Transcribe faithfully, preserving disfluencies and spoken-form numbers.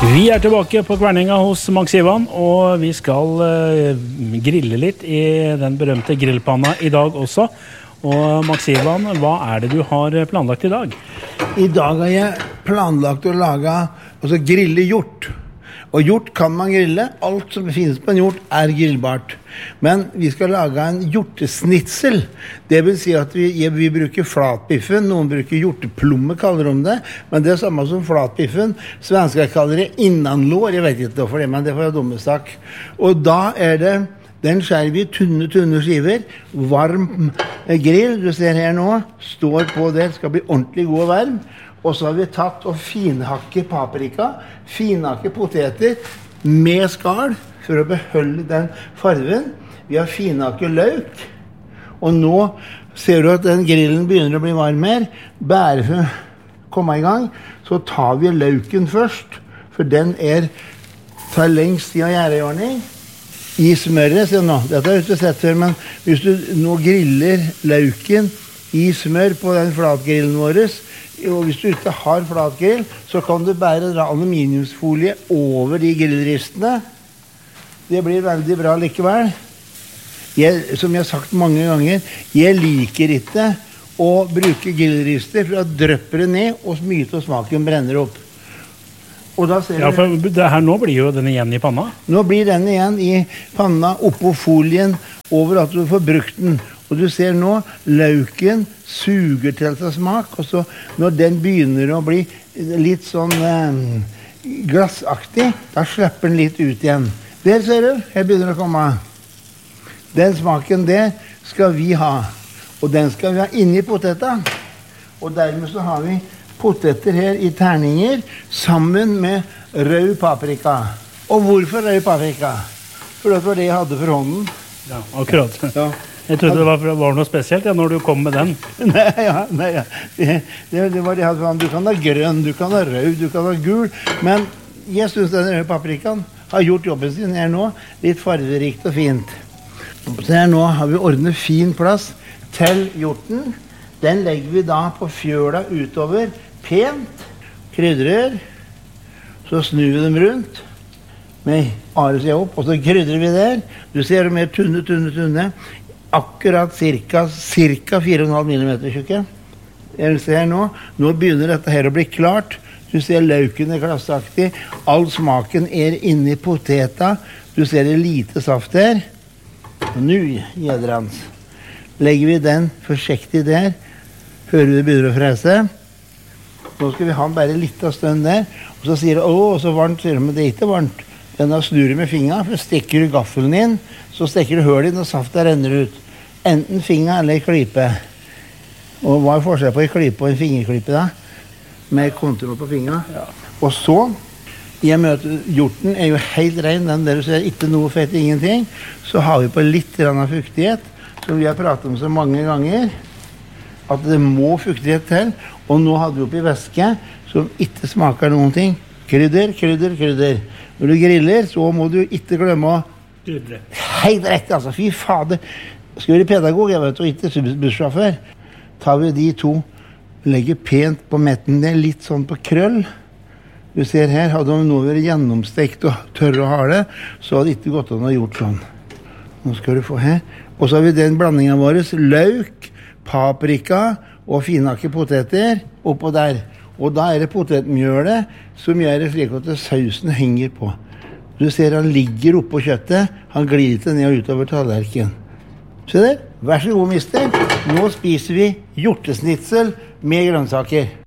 Vi er tilbake på Kverninga hos Max Ivan, og vi skal uh, grille litt i den berømte grillpanna i dag også. Og Max Ivan, hva er det du har planlagt i dag? I dag har jeg planlagt å lage, altså grille hjort. Og hjort kan man grille. Alt som finnes på en hjort er grillbart. Men vi skal lage en hjortesnitsel. Det vil si at vi, vi bruker flatbiffen. Noen bruker hjorteplomme, kaller de det. Men det er samme som flatbiffen. Svensker kaller det innanlår. Jeg vet ikke hvorfor det, men det får jeg dummestak. Og da er det, den skjærer vi tunne, tunne skiver. Varm grill, du ser her nå, står på det, skal bli ordentlig god og varm. Og så har vi tatt og finhakke paprika, finhakke poteter med skal for å beholde den farven. Vi har finhakke løk. Og nå ser du at den grillen begynner å bli varm her. Bare for å komme i gang, så tar vi løken først, for den er, tar lengst tid å gjøre i ordning. I smøret, se nå, dette har jeg ikke sett før, men hvis du nå griller løken i smør på den flatgrillen vår, og hvis du ikke har flatgrill, så kan du bare dra aluminiumsfolie over de grillristene. Det blir veldig bra likevel. Jeg, som jeg har sagt mange ganger, jeg liker ikke å bruke grillrister, for da drøpper det ned, og mye av smaken brenner opp. Og da ser ja, for det her nå blir jo den igjen i panna. Nå blir den igjen i panna, oppå folien, over at du får brukt den. Og du ser nå, løken suger til seg smak, og så når den begynner å bli litt sånn eh, glassaktig, da slipper den litt ut igjen. Der ser du, her begynner det å komme. Den smaken der skal vi ha, og den skal vi ha inni poteta. Og dermed så har vi poteter her i terninger, sammen med rød paprika. Og hvorfor rød paprika? For det var det jeg hadde for hånden. Ja, akkurat. Ja. Jeg trodde det var, var noe spesielt ja, når du kom med den. Nei, ja, nei, ja. Det, det, det var det jeg hadde for hånden. Du kan ha grønn, du kan ha rød, du kan ha gul. Men jeg synes den røde paprikaen har gjort jobben sin her nå litt farverikt og fint. Så her nå har vi ordnet fin plass til hjorten. Den legger vi da på fjøla utover, pent, krydrer, så snur vi dem rundt, med aret seg opp, og så krydrer vi der. Du ser det mer tunne, tunne, tunne, akkurat cirka, cirka fire komma fem millimeter tjukke. Jeg ser nå, nå begynner dette her å bli klart. Du ser løken er glassaktig, all smaken er inne i poteta, du ser det lite saft her. Og nå, gjedrans, legger vi den forsiktig der, hører du det begynner å frese. Nå skal vi ha den bare litt av stund der, og så sier du, åh, så varmt, sier du, men det er ikke varmt. Den da snur du med fingeren, for stikker du gaffelen inn, så stikker du høl inn, og saften renner ut. Enten finger eller klype. Og hva er forskjell på en klype og en fingerklype da? Med kontroll på fingeren. Ja. Og så, i møte, hjorten er jo helt ren, den der du ser ikke noe fett, ingenting. Så har vi på litt grann av fuktighet, som vi har pratet om så mange ganger, at det må fuktighet til. Og nå hadde vi oppi væske, som ikke smaker noen ting. Krydder, krydder, krydder. Når du griller, så må du ikke glemme å krydre. Helt rett, altså. Fy fader. Skal vi være pedagog, jeg vet, og ikke bussjåfør. Tar vi de to, legger pent på metten der, litt sånn på krøll. Du ser her, hadde de nå vært gjennomstekt og tørre å ha det, så hadde det ikke gått an å gjort sånn. Nå skal du få her. Og så har vi den blandingen vår, løk, paprika og finhakke poteter oppå der. Og da er det potetmjølet som gjør det slik at sausen henger på. Du ser han ligger oppå kjøttet, han glider ned og utover tallerken. Se der, vær så god, mister. Nå spiser vi hjortesnitsel med grønnsaker.